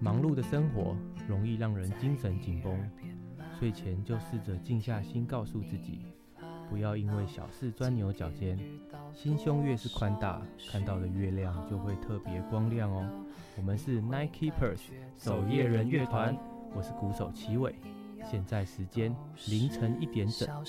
忙碌的生活容易让人精神紧绷，睡前就试着静下心，告诉自己，不要因为小事钻牛角尖。心胸越是宽大，看到的月亮就会特别光亮哦。我们是 Night Keepers 守夜人乐团，我是鼓手齐伟。现在时间凌晨1点整。